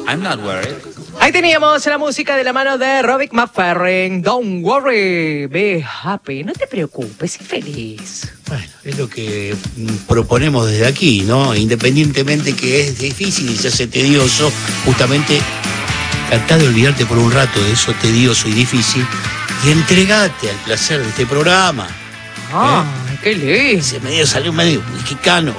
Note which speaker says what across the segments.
Speaker 1: I'm not worried.
Speaker 2: Ahí teníamos la música de la mano de Robert McFerrin. Don't worry, be happy. No te preocupes, sé feliz.
Speaker 3: Bueno, es lo que proponemos desde aquí, ¿no? Independientemente que es difícil y se hace tedioso, justamente tratá de olvidarte por un rato de eso tedioso y difícil y entregate al placer de este programa.
Speaker 2: Ah, qué lindo.
Speaker 3: Ese medio salió medio mexicano.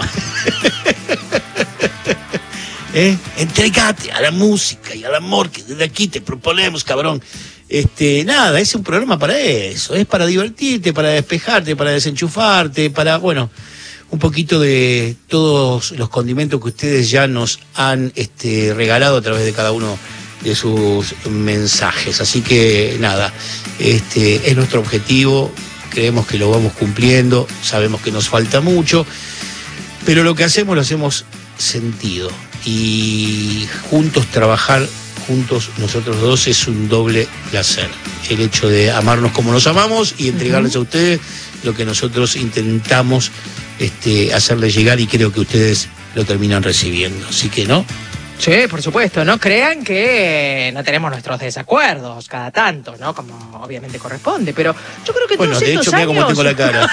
Speaker 3: Entregate a la música y al amor que desde aquí te proponemos, cabrón. Nada, es un programa para eso, es para divertirte, para despejarte, para desenchufarte, para, bueno, un poquito de todos los condimentos que ustedes ya nos han regalado a través de cada uno de sus mensajes. Así que nada, es nuestro objetivo, creemos que lo vamos cumpliendo, sabemos que nos falta mucho, pero lo que hacemos lo hacemos sentido. Y juntos trabajar, juntos nosotros dos, es un doble placer. El hecho de amarnos como nos amamos y entregarles a ustedes lo que nosotros intentamos hacerles llegar, y creo que ustedes lo terminan recibiendo. Así que, ¿no?
Speaker 2: Sí, por supuesto, no crean que no tenemos nuestros desacuerdos cada tanto, ¿no? Como obviamente corresponde, pero yo creo que
Speaker 3: bueno,
Speaker 2: todos
Speaker 3: de
Speaker 2: estos
Speaker 3: hecho, mira cómo tengo la cara.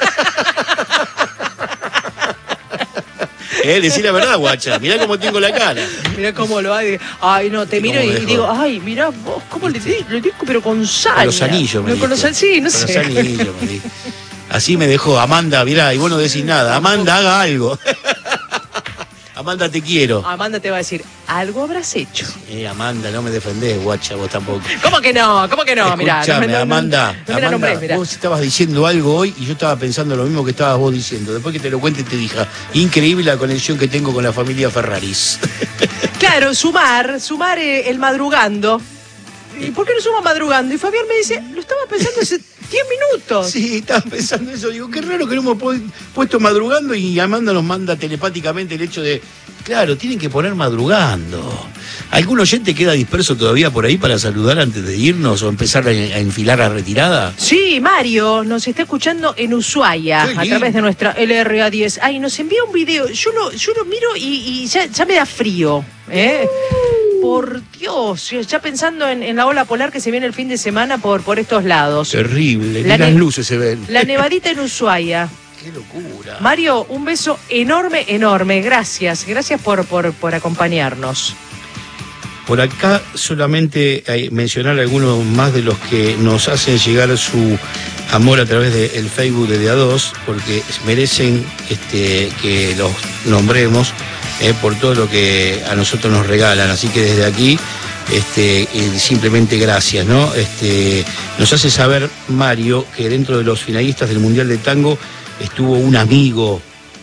Speaker 3: Decí la verdad, guacha, mirá cómo tengo la cara.
Speaker 2: Mirá cómo lo hay. Ay, no, te miro y digo, ay, mirá vos, cómo le digo, pero con sal.
Speaker 3: Con los anillos, me
Speaker 2: con los sí, no sé.
Speaker 3: Con los anillos, me dijo. Así me dejó Amanda, mirá, y vos no decís nada. Amanda, haga algo. Amanda, te quiero.
Speaker 2: Amanda te va a decir, algo habrás hecho.
Speaker 3: Amanda, no me defendés, guacha, vos tampoco.
Speaker 2: ¿Cómo que no? ¿Cómo que no? Mirá,
Speaker 3: Amanda,
Speaker 2: mirá.
Speaker 3: Vos estabas diciendo algo hoy y yo estaba pensando lo mismo que estabas vos diciendo. Después que te lo cuente te dije, increíble la conexión que tengo con la familia Ferraris.
Speaker 2: Claro, sumar el madrugando. ¿Y por qué no suma madrugando? Y Fabián me dice, lo estaba pensando hace 10 minutos.
Speaker 3: Sí, estaba pensando eso. Digo, qué raro que no hemos puesto madrugando, y Amanda nos manda telepáticamente el hecho de, claro, tienen que poner madrugando. ¿Algún oyente queda disperso todavía por ahí para saludar antes de irnos o empezar a enfilar la retirada?
Speaker 2: Sí, Mario nos está escuchando en Ushuaia a través de nuestra LRA10. Ay, nos envía un video. Yo lo miro y ya me da frío. Por Dios, ya pensando en la ola polar que se viene el fin de semana por estos lados.
Speaker 3: Terrible, ni las luces se ven.
Speaker 2: La nevadita en Ushuaia.
Speaker 3: ¡Qué locura!
Speaker 2: Mario, un beso enorme, enorme. Gracias por acompañarnos.
Speaker 3: Por acá solamente hay mencionar algunos más de los que nos hacen llegar su amor a través del Facebook de A2, porque merecen que los nombremos por todo lo que a nosotros nos regalan. Así que desde aquí simplemente gracias, ¿no? Nos hace saber Mario que dentro de los finalistas del Mundial de Tango estuvo un amigo.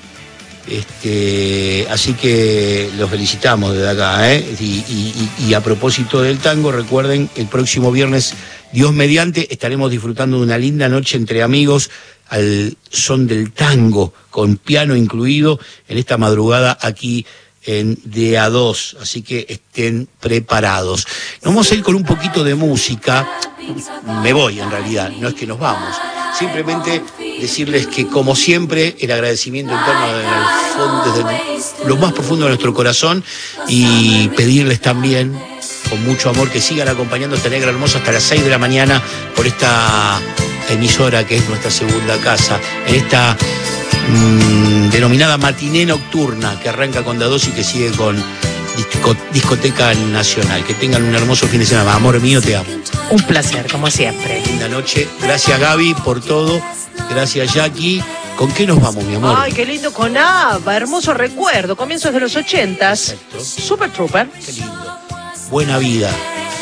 Speaker 3: Así que los felicitamos desde acá, y a propósito del tango, recuerden, el próximo viernes, Dios mediante, estaremos disfrutando de una linda noche entre amigos al son del tango, con piano incluido, en esta madrugada aquí en DA2, así que estén preparados. Nos vamos a ir con un poquito de música. Me voy, en realidad, no es que nos vamos. Simplemente decirles que, como siempre, el agradecimiento interno desde lo más profundo de nuestro corazón, y pedirles también, con mucho amor, que sigan acompañando a esta negra hermosa hasta las 6 de la mañana por esta emisora que es nuestra segunda casa, en esta denominada matiné nocturna, que arranca con DA2 y que sigue con Discoteca Nacional. Que tengan un hermoso fin de semana. Amor mío, te amo.
Speaker 2: Un placer, como siempre.
Speaker 3: Linda noche. Gracias, Gaby, por todo. Gracias, Jackie. ¿Con qué nos vamos, mi amor?
Speaker 2: Ay, qué lindo, con ABBA. Hermoso recuerdo. Comienzos de los 80s.
Speaker 3: Perfecto.
Speaker 2: Super Trooper.
Speaker 3: Qué lindo. Buena vida.